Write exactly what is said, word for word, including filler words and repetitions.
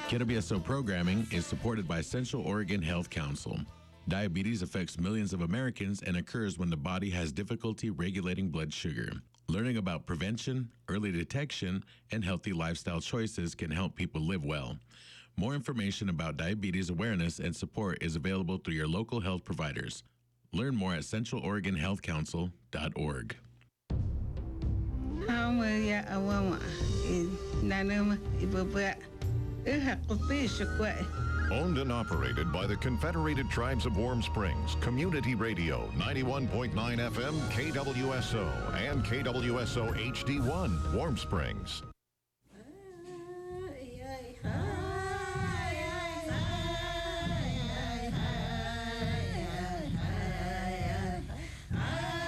K W S O programming is supported by Central Oregon Health Council. Diabetes affects millions of Americans and occurs when the body has difficulty regulating blood sugar. Learning about prevention, early detection, and healthy lifestyle choices can help people live well. More information about diabetes awareness and support is available through your local health providers. Learn more at central oregon health council dot org. Owned and operated by the Confederated Tribes of Warm Springs, Community Radio, ninety-one point nine F M, K W S O, and K W S O H D one, Warm Springs.